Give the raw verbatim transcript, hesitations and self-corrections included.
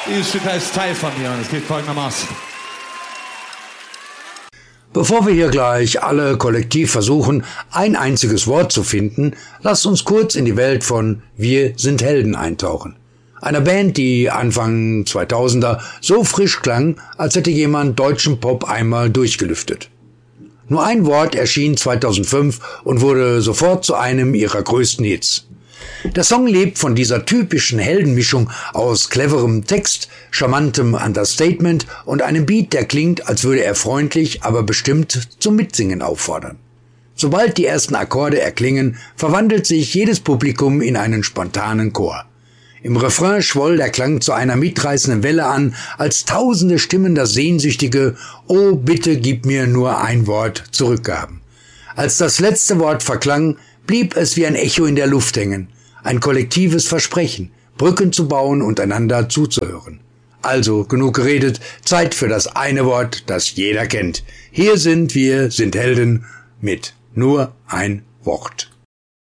Dieses Stück heißt Teil von mir und es geht folgendermaßen. Bevor wir hier gleich alle kollektiv versuchen, ein einziges Wort zu finden, lasst uns kurz in die Welt von Wir sind Helden eintauchen. Einer Band, die Anfang zweitausender so frisch klang, als hätte jemand deutschen Pop einmal durchgelüftet. Nur ein Wort erschien zweitausendfünf und wurde sofort zu einem ihrer größten Hits. Der Song lebt von dieser typischen Heldenmischung aus cleverem Text, charmantem Understatement und einem Beat, der klingt, als würde er freundlich, aber bestimmt zum Mitsingen auffordern. Sobald die ersten Akkorde erklingen, verwandelt sich jedes Publikum in einen spontanen Chor. Im Refrain schwoll der Klang zu einer mitreißenden Welle an, als tausende Stimmen das sehnsüchtige »Oh, bitte gib mir nur ein Wort« zurückgaben. Als das letzte Wort verklang, blieb es wie ein Echo in der Luft hängen. Ein kollektives Versprechen, Brücken zu bauen und einander zuzuhören. Also genug geredet, Zeit für das eine Wort, das jeder kennt. Hier sind wir, sind Helden mit nur ein Wort.